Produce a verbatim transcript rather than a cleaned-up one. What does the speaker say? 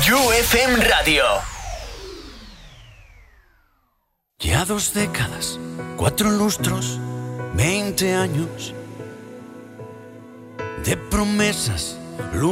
You F M Radio. Ya dos décadas, cuatro lustros, veinte años de promesas.